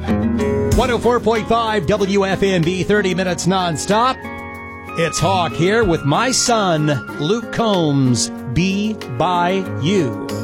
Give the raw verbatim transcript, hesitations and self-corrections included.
one oh four point five W F M B, thirty minutes nonstop. It's Hawk here with my son, Luke Combs. Be by you.